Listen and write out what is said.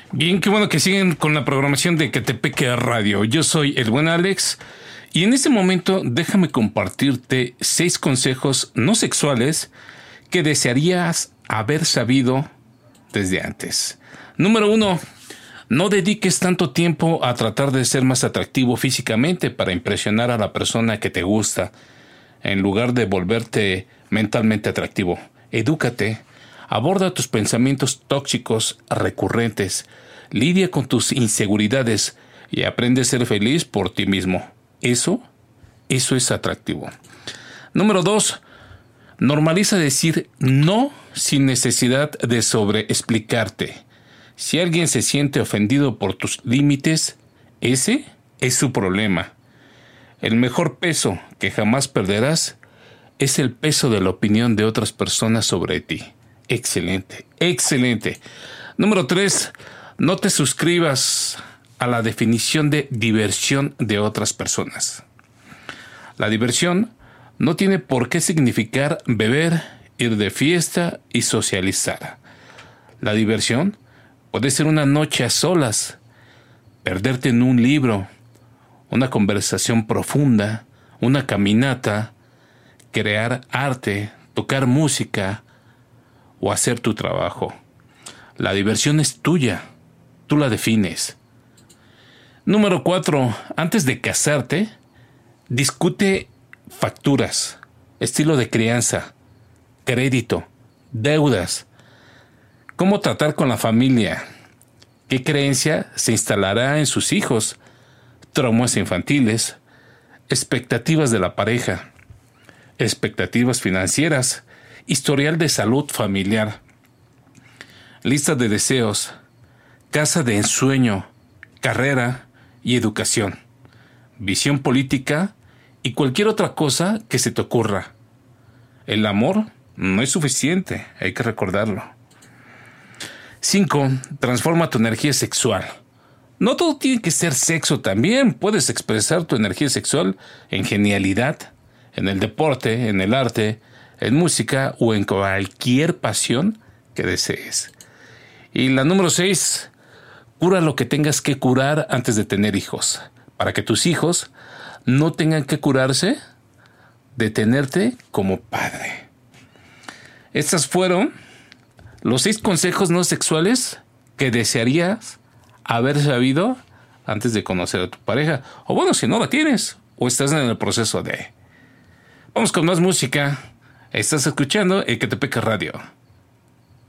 Bien, qué bueno que siguen con la programación de Que Te Peque Radio. Yo soy el buen Alex y en este momento déjame compartirte 6 consejos no sexuales que desearías haber sabido desde antes. Número 1. No dediques tanto tiempo a tratar de ser más atractivo físicamente para impresionar a la persona que te gusta, en lugar de volverte mentalmente atractivo. Edúcate. Aborda tus pensamientos tóxicos recurrentes, lidia con tus inseguridades y aprende a ser feliz por ti mismo. Eso es atractivo. Número 2. Normaliza decir no sin necesidad de sobreexplicarte. Si alguien se siente ofendido por tus límites, ese es su problema. El mejor peso que jamás perderás es el peso de la opinión de otras personas sobre ti. Excelente, excelente. Número 3. No te suscribas a la definición de diversión de otras personas. La diversión no tiene por qué significar beber, ir de fiesta y socializar. La diversión puede ser una noche a solas, perderte en un libro, una conversación profunda, una caminata, crear arte, tocar música, o hacer tu trabajo. La diversión es tuya. Tú la defines. Número 4. Antes de casarte, discute facturas, estilo de crianza, crédito, deudas, cómo tratar con la familia, qué creencia se instalará en sus hijos, traumas infantiles, expectativas de la pareja, expectativas financieras, historial de salud familiar, lista de deseos, casa de ensueño, carrera y educación, visión política y cualquier otra cosa que se te ocurra. El amor no es suficiente, hay que recordarlo. 5. Transforma tu energía sexual. No todo tiene que ser sexo también. Puedes expresar tu energía sexual en genialidad, en el deporte, en el arte, en música o en cualquier pasión que desees. Y la número 6, cura lo que tengas que curar antes de tener hijos, para que tus hijos no tengan que curarse de tenerte como padre. Estos fueron los 6 consejos no sexuales que desearías haber sabido antes de conocer a tu pareja. O bueno, si no la tienes o estás en el proceso de... Vamos con más música. Estás escuchando el Que Te Peque Radio.